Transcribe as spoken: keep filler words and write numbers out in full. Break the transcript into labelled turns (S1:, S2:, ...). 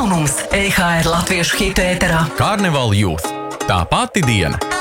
S1: jaunums E H R latviešu hitu ēterā.
S2: Carnival Youth. Tā pati diena.